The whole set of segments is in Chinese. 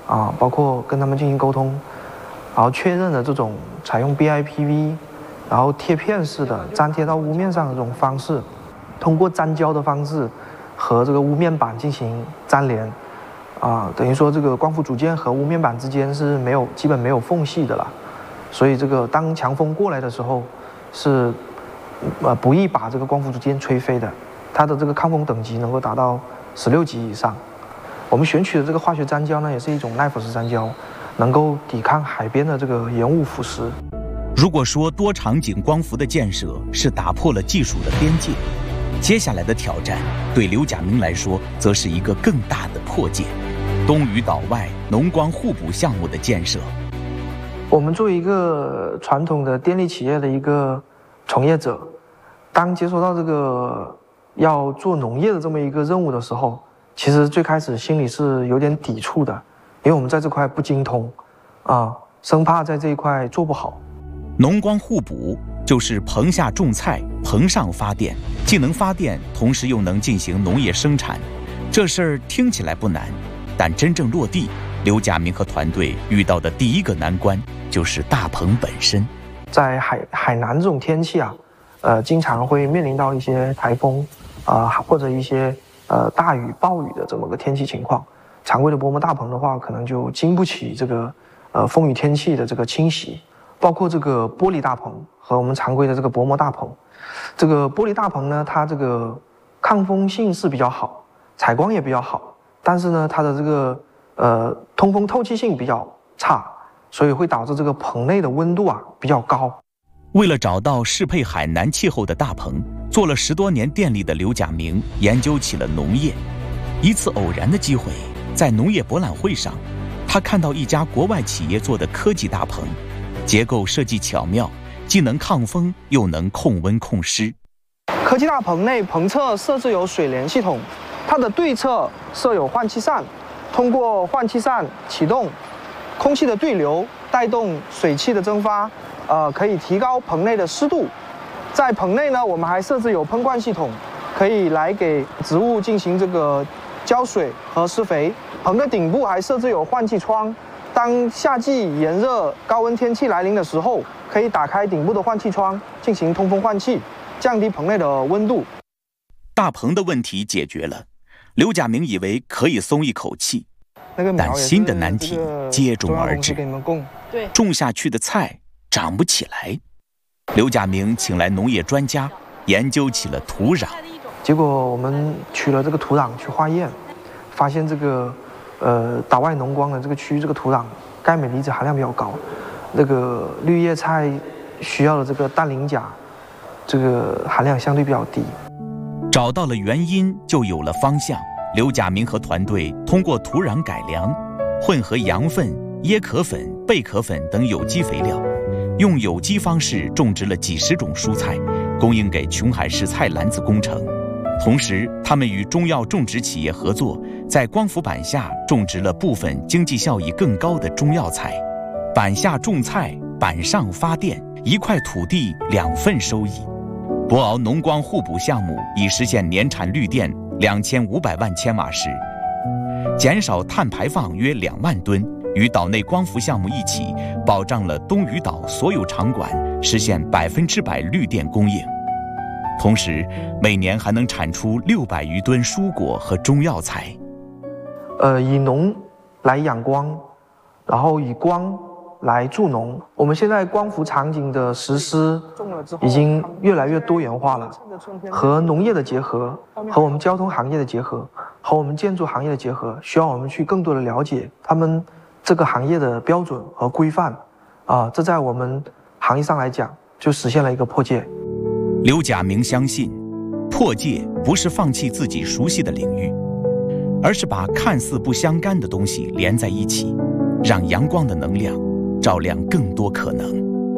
包括跟他们进行沟通，然后确认了这种采用 BIPV， 然后贴片式的粘贴到屋面上的这种方式，通过粘胶的方式和这个屋面板进行粘连，等于说这个光伏组件和屋面板之间是基本没有缝隙的了，所以这个当强风过来的时候是不易把这个光伏组件吹飞的，它的这个抗风等级能够达到16级以上。我们选取的这个化学粘胶呢，也是一种耐腐蚀粘胶，能够抵抗海边的这个盐雾腐蚀。 如果说多场景光伏的建设是打破了技术的边界，接下来的挑战对刘甲明来说，则是一个更大的破解——东屿岛外农光互补项目的建设。 我们作为一个传统的电力企业的一个从业者，当接收到这个要做农业的这么一个任务的时候，其实最开始心里是有点抵触的，因为我们在这块不精通，生怕在这一块做不好。 农光互补就是棚下种菜，棚上发电，既能发电，同时又能进行农业生产。这事儿听起来不难，但真正落地，刘甲明和团队遇到的第一个难关就是大棚本身。 在海南这种天气经常会面临到一些台风或者一些大雨暴雨的这么个天气情况，常规的薄膜大棚的话，可能就经不起这个风雨天气的这个侵袭。包括这个玻璃大棚和我们常规的这个薄膜大棚，这个玻璃大棚呢，它这个抗风性是比较好，采光也比较好，但是呢，它的这个通风透气性比较差，所以会导致这个棚内的温度比较高。 为了找到适配海南气候的大棚，做了10多年电力的刘甲明研究起了农业。一次偶然的机会，在农业博览会上，他看到一家国外企业做的科技大棚，结构设计巧妙，既能抗风又能控温控湿。 科技大棚内棚侧设置有水帘系统，它的对侧设有换气扇，通过换气扇启动空气的对流，带动水汽的蒸发，可以提高棚内的湿度。在棚内呢，我们还设置有喷灌系统，可以来给植物进行这个浇水和施肥。棚的顶部还设置有换气窗，当夏季炎热高温天气来临的时候，可以打开顶部的换气窗进行通风换气，降低棚内的温度。 大棚的问题解决了，刘甲明以为可以松一口气，但新的难题接踵而至。种下去的菜长不起来，刘甲明请来农业专家研究起了土壤。 结果我们取了这个土壤去化验，发现这个岛外农光的这个区域，这个土壤钙镁离子含量比较高，这个绿叶菜需要的这个氮磷钾这个含量相对比较低。 找到了原因，就有了方向。刘甲明和团队通过土壤改良，混合羊粪、椰壳粉、贝壳粉等有机肥料，用有机方式种植了几十种蔬菜，供应给琼海市菜篮子工程。同时，他们与中药种植企业合作，在光伏板下种植了部分经济效益更高的中药材。板下种菜，板上发电，一块土地2份收益。博鳌农光互补项目已实现年产绿电2500万千瓦时，减少碳排放约2万吨，与岛内光伏项目一起，保障了东屿岛所有场馆实现100%绿电供应。同时，每年还能产出600余吨蔬果和中药材。 以农来养光，然后以光来助农。我们现在光伏场景的实施已经越来越多元化了，和农业的结合，和我们交通行业的结合，和我们建筑行业的结合，需要我们去更多的了解他们这个行业的标准和规范。这在我们行业上来讲，就实现了一个破解。 刘甲明相信，破解不是放弃自己熟悉的领域，而是把看似不相干的东西连在一起，让阳光的能量照亮更多可能。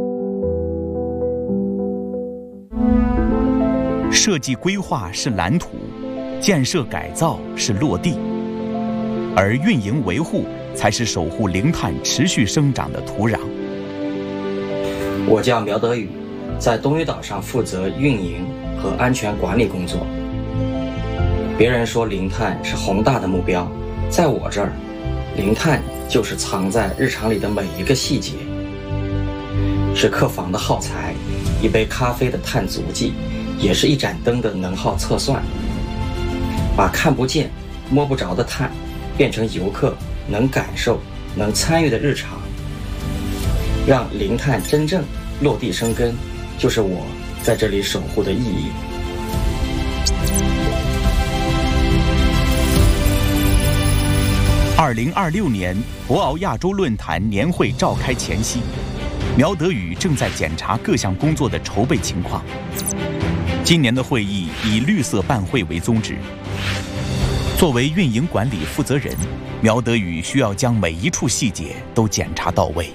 设计规划是蓝图，建设改造是落地，而运营维护才是守护零碳持续生长的土壤。 我叫苗德宇，在东屿岛上负责运营和安全管理工作。别人说零碳是宏大的目标，在我这儿， 零碳就是藏在日常里的每一个细节，是客房的耗材，一杯咖啡的碳足迹，也是一盏灯的能耗测算。把看不见、摸不着的碳变成游客能感受、能参与的日常，让零碳真正落地生根，就是我在这里守护的意义。 2026年博鳌亚洲论坛年会召开前夕，苗德宇正在检查各项工作的筹备情况。今年的会议以绿色办会为宗旨。作为运营管理负责人，苗德宇需要将每一处细节都检查到位。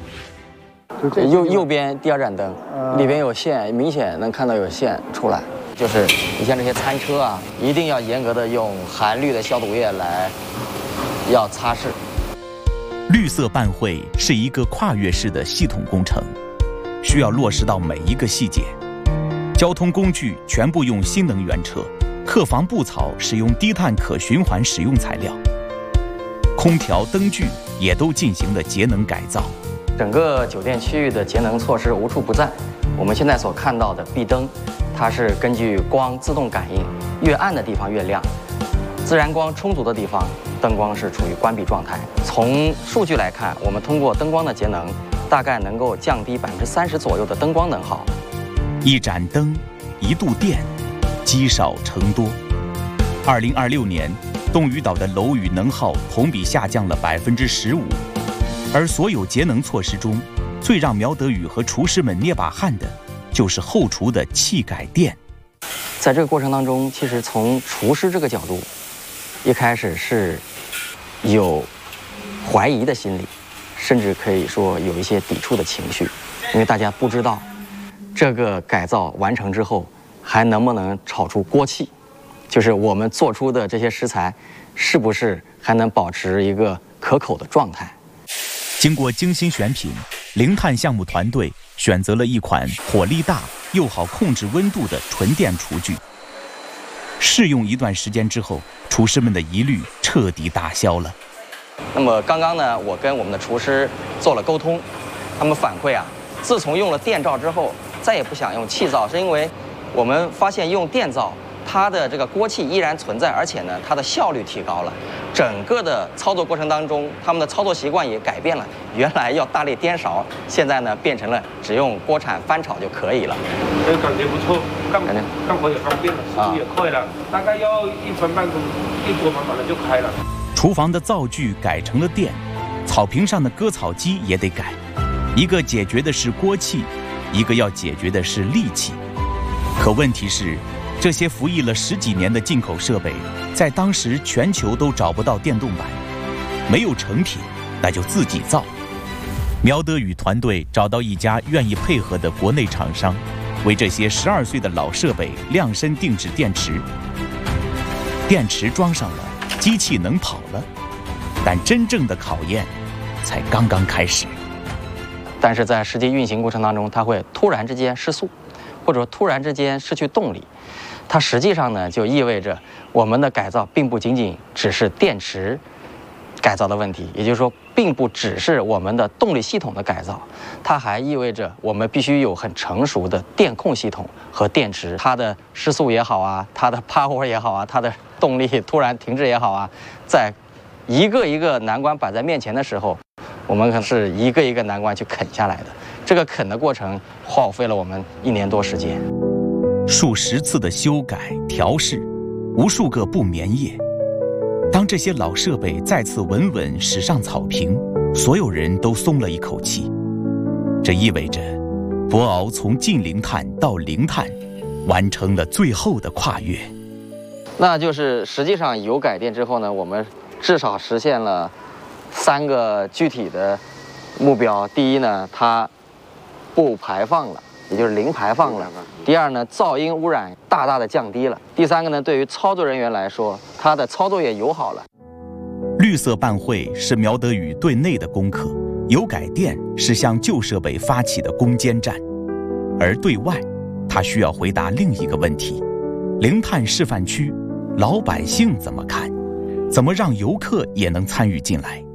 右边第二盏灯里边有线，明显能看到有线出来。就是你像这些餐车啊，一定要严格的用含氯的消毒液来要擦拭。 绿色办会是一个跨越式的系统工程，需要落实到每一个细节。交通工具全部用新能源车，客房布草使用低碳可循环使用材料，空调灯具也都进行了节能改造。 整个酒店区域的节能措施无处不在。我们现在所看到的壁灯，它是根据光自动感应，越暗的地方越亮，自然光充足的地方，灯光是处于关闭状态。从数据来看，我们通过灯光的节能，大概能够降低30%左右的灯光能耗。 一盏灯，一度电，积少成多。2026年，冻屿岛的楼宇能耗同比下降了15%，而所有节能措施中，最让苗德宇和厨师们捏把汗的，就是后厨的气改电。 在这个过程当中，其实从厨师这个角度，一开始是有怀疑的心理，甚至可以说有一些抵触的情绪，因为大家不知道这个改造完成之后还能不能炒出锅气，就是我们做出的这些食材是不是还能保持一个可口的状态。 经过精心选品，零碳项目团队选择了一款火力大又好控制温度的纯电厨具。试用一段时间之后，厨师们的疑虑彻底打消了。 那么刚刚呢，我跟我们的厨师做了沟通，他们反馈啊，自从用了电灶之后，再也不想用气灶，是因为我们发现用电灶，它的这个锅气依然存在，而且呢，它的效率提高了。整个的操作过程当中，他们的操作习惯也改变了。原来要大力颠勺，现在呢变成了只用锅铲翻炒就可以了。 感觉不错，干活也方便了，速度也快了，大概要1分半钟一锅嘛，反正就开了。 厨房的灶具改成了电，草坪上的割草机也得改。一个解决的是锅气，一个要解决的是力气。可问题是，这些服役了10几年的进口设备，在当时全球都找不到电动版，没有成品，那就自己造。苗德宇团队找到一家愿意配合的国内厂商，为这些12岁的老设备量身定制电池。电池装上了，机器能跑了，但真正的考验才刚刚开始。 但是在实际运行过程当中，它会突然之间失速，或者说突然之间失去动力。它实际上呢，就意味着我们的改造并不仅仅只是电池改造的问题，也就是说，并不只是我们的动力系统的改造，它还意味着我们必须有很成熟的电控系统和电池，它的失速也好啊，它的 power 也好啊，它的动力突然停止也好啊，在一个一个难关摆在面前的时候，我们可是一个一个难关去啃下来的。这个啃的过程耗费了我们1年多时间。 数十次的修改调试，无数个不眠夜。当这些老设备再次稳稳驶上草坪，所有人都松了一口气。这意味着博鳌从近零碳到零碳完成了最后的跨越。 那就是实际上油改电之后呢，我们至少实现了3个具体的目标。第一呢，它不排放了，也就是零排放了。第二呢，噪音污染大大的降低了。第3个呢，对于操作人员来说，它的操作也友好了。 绿色办会是苗德宇对内的攻克，油改电是向旧设备发起的攻坚战，而对外，他需要回答另一个问题：零碳示范区，老百姓怎么看？怎么让游客也能参与进来？